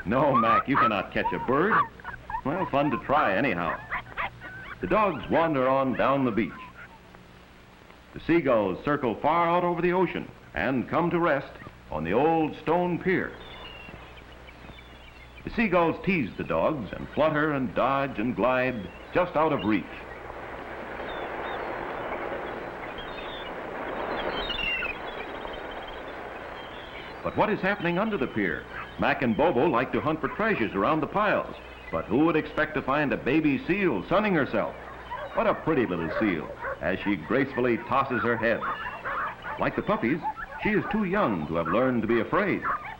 No, Mac, you cannot catch a bird. Well, fun to try anyhow. The dogs wander on down the beach. The seagulls circle far out over the ocean and come to rest on the old stone pier. The seagulls tease the dogs and flutter and dodge and glide just out of reach. But what is happening under the pier? Mac and Bobo like to hunt for treasures around the piles, but who would expect to find a baby seal sunning herself? What a pretty little seal, as she gracefully tosses her head. Like the puppies, she is too young to have learned to be afraid.